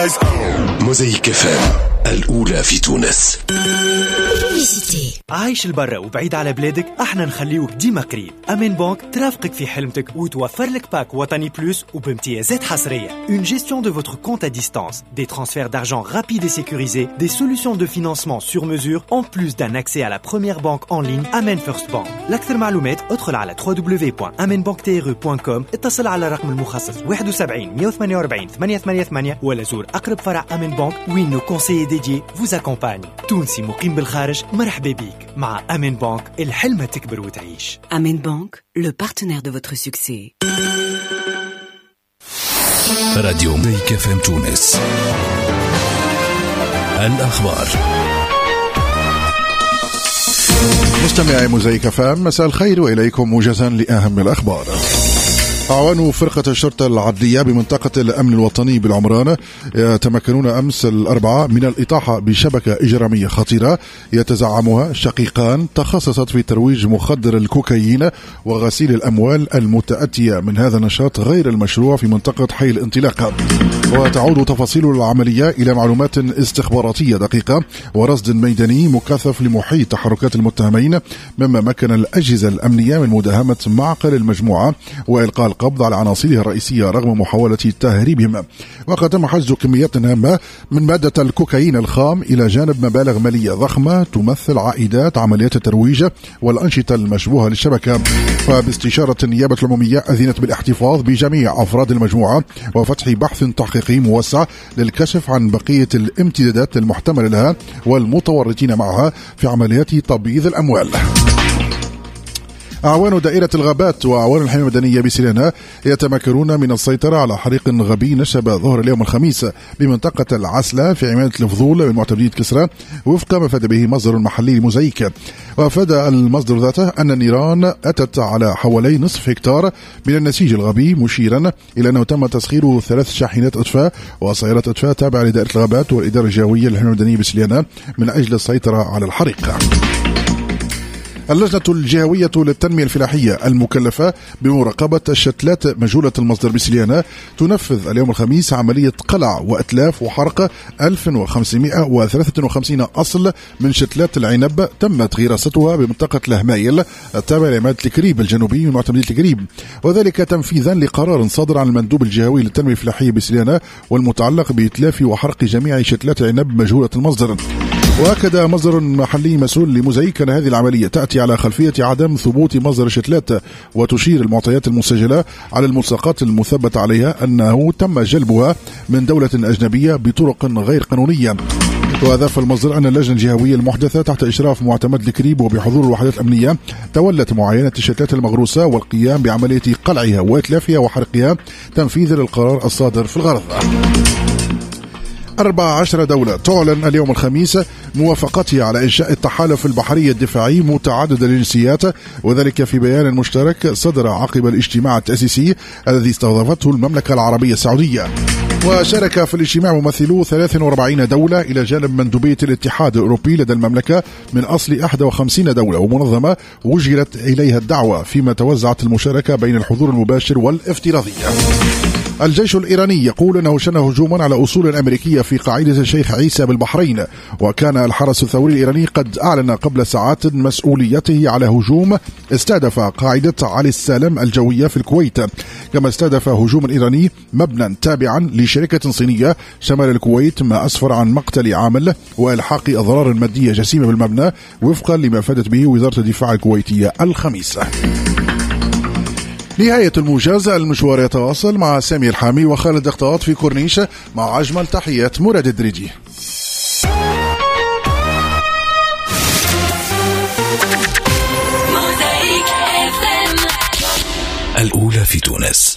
eyes. موزايك FM الأولى في تونس. عايش البرة وبعيد على بلادك، احنا نخليوك ديما قريب. أمين بانك ترافقك في حلمتك وتوفر لك باك وطني بلوس وبامتيازات حصرية. Une gestion de votre compte à distance, des transferts d'argent rapides et sécurisés, des solutions de financement sur mesure, en plus d'un accès à la première banque en ligne Amen First Bank. لأكثر معلومات ادخل على www.amenbanktre.com، اتصل على الرقم المخصص 71 148 888 ولا زور أقرب فرع أمين بانك وين nos conseillers dédiés vous accompagnent. تونسي مقيم بالخارج، مرحبا بيك. مع أمين بانك الحلمة تكبر وتعيش. Amen Bank, le partenaire de votre succès. راديو موزايك FM تونس. الأخبار. مستمعي موزايك FM، مساء الخير وإليكم موجزا لأهم الأخبار. أعوان فرقة الشرطة العدلية بمنطقة الأمن الوطني بالعمران يتمكنون أمس الأربعاء من الإطاحة بشبكة إجرامية خطيرة يتزعمها شقيقان تخصصت في ترويج مخدر الكوكايين وغسيل الأموال المتأتية من هذا النشاط غير المشروع في منطقة حي الانطلاقة. وتعود تفاصيل العملية إلى معلومات استخباراتية دقيقة ورصد ميداني مكثف لمحيط تحركات المتهمين، مما مكن الأجهزة الأمنية من مداهمة معقل المجموعة وإلقاء القبض على عناصرها الرئيسية رغم محاولة تهريبهم. وقد تم حجز كميات هامة من مادة الكوكايين الخام إلى جانب مبالغ مالية ضخمة تمثل عائدات عمليات الترويج والأنشطة المشبوهة للشبكة. وباستشارة النيابة العمومية أذنت بالاحتفاظ بجميع أفراد المجموعة وفتح بحث تحقيقي موسع للكشف عن بقية الامتدادات المحتملة لها والمتورطين معها في عمليات تبييض الأموال. أعوان دائرة الغابات وأعوان الحماية المدنية بسيلنا يتمكنون من السيطرة على حريق غبي نشب ظهر اليوم الخميس بمنطقة العسلة في عمادة الفضول من معتمدية كسرى، وفق ما أفاد به مصدر محلي لموزايك. وأفاد المصدر ذاته أن النيران أتت على حوالي نصف هكتار من النسيج الغبي، مشيرا إلى أنه تم تسخير 3 شاحنات إطفاء وسيارة إطفاء تابعة لدائرة الغابات والإدارة الجوية للحماية المدنية بسيلنا من أجل السيطرة على الحريق. اللجنة الجهوية للتنمية الفلاحية المكلفة بمراقبة الشتلات مجهولة المصدر بسليانة تنفذ اليوم الخميس عملية قلع وإتلاف وحرق 1553 أصل من شتلات العنب تمت غراستها بمنطقة الهمايل التابعة لعمادة الكريب الجنوبي من معتمدية الكريب، وذلك تنفيذا لقرار صادر عن المندوب الجهوي للتنمية الفلاحية بسليانة والمتعلق بإتلاف وحرق جميع شتلات العنب مجهولة المصدر. وأكد مصدر محلي مسؤول لموزايك أن هذه العملية تأتي على خلفية عدم ثبوت مصدر الشتلات، وتشير المعطيات المسجلة على الملصقات المثبت عليها أنه تم جلبها من دولة أجنبية بطرق غير قانونية. وأضاف المصدر أن اللجنة الجهوية المحدثة تحت إشراف معتمد الكريب وبحضور الوحدات الأمنية تولت معاينة الشتلات المغروسة والقيام بعملية قلعها وإتلافها وحرقها تنفيذا للقرار الصادر في الغرض. 14 دولة تعلن اليوم الخميس موافقتها على إنشاء التحالف البحري الدفاعي متعدد الجنسيات، وذلك في بيان مشترك صدر عقب الاجتماع التأسيسي الذي استضافته المملكة العربية السعودية. وشارك في الاجتماع ممثلو 43 دولة إلى جانب مندوبية الاتحاد الأوروبي لدى المملكة من أصل 51 دولة ومنظمة وجهت إليها الدعوة، فيما توزعت المشاركة بين الحضور المباشر والافتراضي. الجيش الإيراني يقول أنه شن هجوما على أصول أمريكية في قاعدة الشيخ عيسى بالبحرين، وكان الحرس الثوري الإيراني قد أعلن قبل ساعات مسؤوليته على هجوم استهدف قاعدة علي السلام الجوية في الكويت، كما استهدف هجوم إيراني مبنى تابعا لشركة صينية شمال الكويت، ما أسفر عن مقتل عامل وإلحاق أضرار مادية جسيمة بالمبنى وفقا لما أفادت به وزارة الدفاع الكويتية الخميس. نهاية الموجز، المشوار يتواصل مع سامي الحامي وخالد اقتاط في كورنيش، مع أجمل تحيات مراد الدريجي. الأولى في تونس.